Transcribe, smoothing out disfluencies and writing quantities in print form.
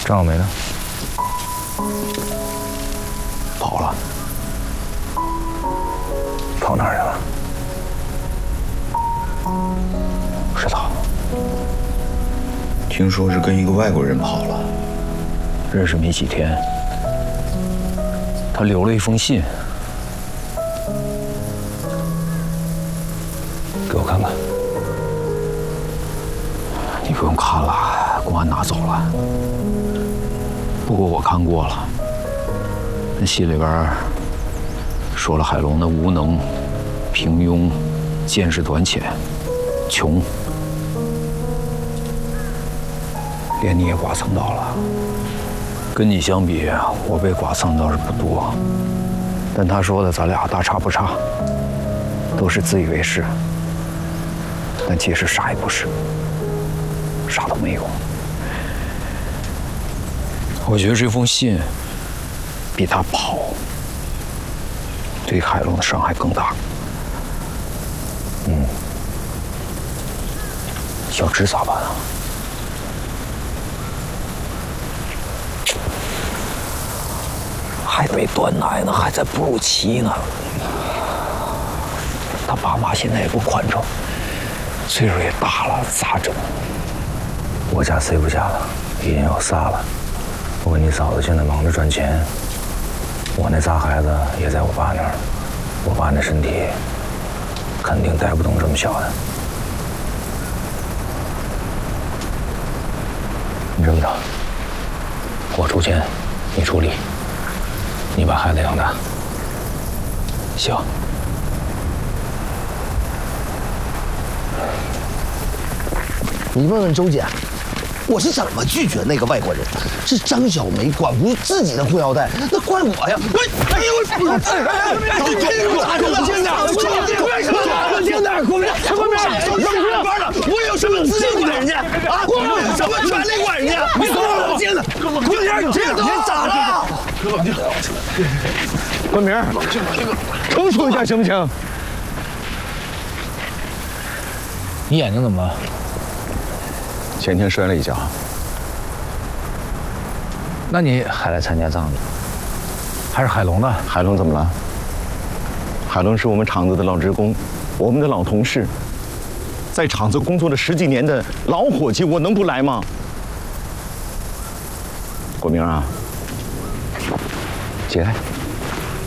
张小梅呢？ 跑了。 跑哪儿去了？ 不知道。 听说是跟一个外国人跑了。 认识没几天，他留了一封信，给我看看。你不用看了，公安拿走了。不过我看过了，那信里边说了海龙的无能、平庸、见识短浅、穷，连你也剐蹭到了。跟你相比，我被剐蹭倒是不多，但他说的咱俩大差不差，都是自以为是，但其实啥也不是，啥都没有。我觉得这封信比他跑对海龙的伤害更大。小芝咋办啊？还没断奶呢，还在哺乳期呢。他爸妈现在也不宽敞，岁数也大了，咋整？ 我家谁不下了，已经要仨了。我跟你嫂子现在忙着赚钱，我那仨孩子也在我爸那儿。我爸那身体肯定带不动这么小的。你这么着，我出钱，你出力，你把孩子养大。 行。 你问问周姐，我是怎么拒绝那个外国人？是张小梅管不住自己的裤腰带，那怪我呀！哎呦，冷静点，冷静点，国民，国民，上班了，我有什么资格管人家啊？我有什么权利管人家？你给我冷静的，国民，你咋了？ 冷静，关明，成熟一下行不行？ 你眼睛怎么了？ 前天摔了一跤。 那你还来参加葬礼？还是海龙呢？ 海龙怎么了？海龙是我们厂子的老职工，我们的老同事，在厂子工作了10几年的老伙计，我能不来吗？国明啊，起来。